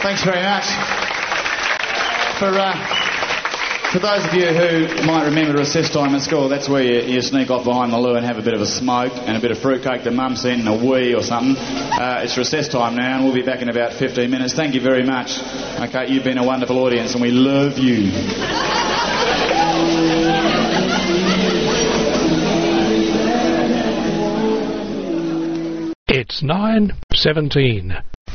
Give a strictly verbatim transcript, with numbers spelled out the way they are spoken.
Thanks very much. For uh, for those of you who might remember recess time at school, that's where you, you sneak off behind the loo and have a bit of a smoke and a bit of fruitcake that mum sent and a wee or something. Uh, it's recess time now, and we'll be back in about fifteen minutes. Thank you very much. Okay, you've been a wonderful audience, and we love you. It's nine seventeen.